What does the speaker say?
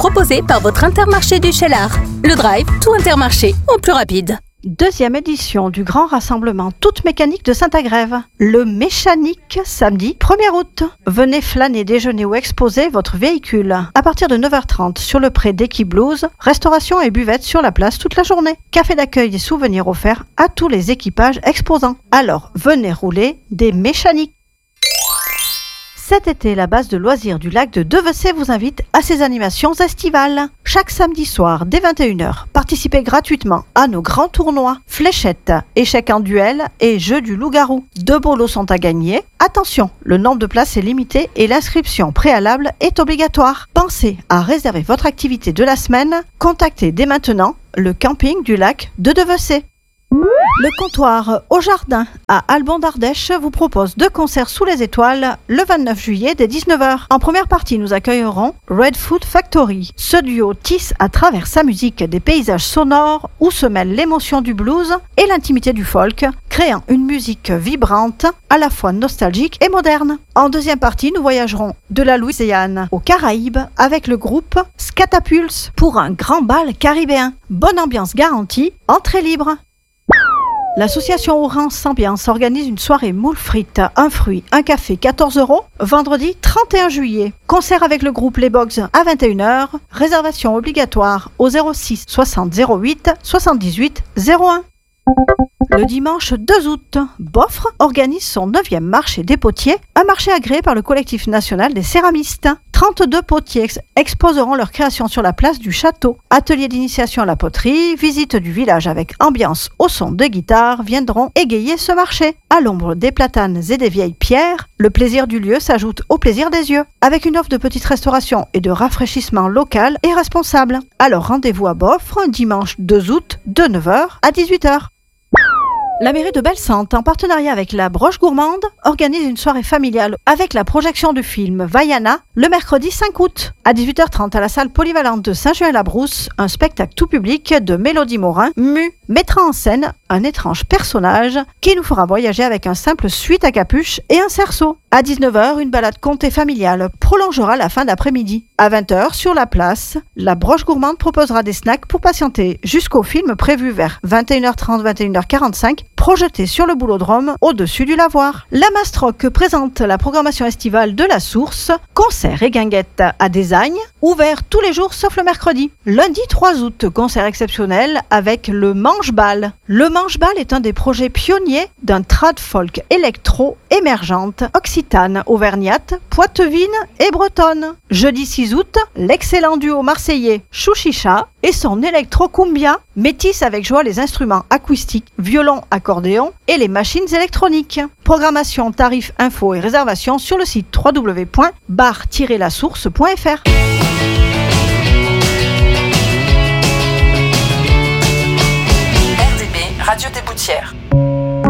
Proposé par votre Intermarché du Cheylard. Le Drive, tout Intermarché, en plus rapide. Deuxième édition du grand rassemblement toute mécanique de Saint-Agrève. Le Méchanique, samedi 1er août. Venez flâner, déjeuner ou exposer votre véhicule. À partir de 9h30 sur le pré d'Equi Blues, restauration et buvette sur la place toute la journée. Café d'accueil et souvenirs offerts à tous les équipages exposants. Alors, venez rouler des Méchaniques. Cet été, la base de loisirs du lac de Devecey vous invite à ses animations estivales. Chaque samedi soir, dès 21h, participez gratuitement à nos grands tournois, fléchettes, échecs en duel et jeux du loup-garou. 2 beaux lots sont à gagner. Attention, le nombre de places est limité et l'inscription préalable est obligatoire. Pensez à réserver votre activité de la semaine. Contactez dès maintenant le camping du lac de Devecey. Le comptoir au jardin à Albon d'Ardèche vous propose 2 concerts sous les étoiles le 29 juillet dès 19h. En première partie, nous accueillerons Red Food Factory. Ce duo tisse à travers sa musique des paysages sonores où se mêlent l'émotion du blues et l'intimité du folk, créant une musique vibrante, à la fois nostalgique et moderne. En deuxième partie, nous voyagerons de la Louisiane aux Caraïbes avec le groupe Scatapulse pour un grand bal caribéen. Bonne ambiance garantie, entrée libre. L'association Orange Ambiance organise une soirée moules frites, un fruit, un café, 14 €, vendredi 31 juillet. Concert avec le groupe Les Bogs à 21h. Réservation obligatoire au 06 60 08 78 01. Le dimanche 2 août, Boffre organise son 9e marché des potiers, un marché agréé par le collectif national des céramistes. 32 potiers exposeront leurs créations sur la place du château. Atelier d'initiation à la poterie, visite du village avec ambiance au son de guitare viendront égayer ce marché. À l'ombre des platanes et des vieilles pierres, le plaisir du lieu s'ajoute au plaisir des yeux, avec une offre de petite restauration et de rafraîchissement local et responsable. Alors rendez-vous à Boffre, dimanche 2 août, de 9h à 18h. La mairie de Belsantes, en partenariat avec la Broche Gourmande, organise une soirée familiale avec la projection du film Vaiana le mercredi 5 août. À 18h30 à la salle polyvalente de Saint-Jean-la-Brousse, un spectacle tout public de Mélodie Morin, Mu, mettra en scène un étrange personnage qui nous fera voyager avec un simple suite à capuche et un cerceau. À 19h, une balade conte familiale prolongera la fin d'après-midi. À 20h, sur la place, la Broche Gourmande proposera des snacks pour patienter jusqu'au film prévu vers 21h30, 21h45, projeté sur le boulodrome au-dessus du lavoir. La Mastroc présente la programmation estivale de la Source, concerts et guinguettes à Desagne, ouvert tous les jours sauf le mercredi. Lundi 3 août, concert exceptionnel avec le Manche-Bal. Le Manche-Bal est un des projets pionniers d'un trad folk électro émergente occitane, auvergnate, poitevine et bretonne. Jeudi 6 août, l'excellent duo marseillais Chouchicha et son électro-cumbia métissent avec joie les instruments acoustiques, violon, accordéon et les machines électroniques. Programmation, tarifs, infos et réservations sur le site www.bar-lasource.fr. RDB, Radio des Boutières.